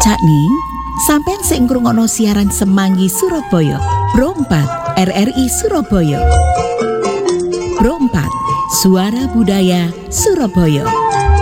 Cakni, sampeyan sing ngrungokno siaran Semanggi Surabaya, Pro 4 RRI Surabaya. Pro 4 Suara Budaya Surabaya.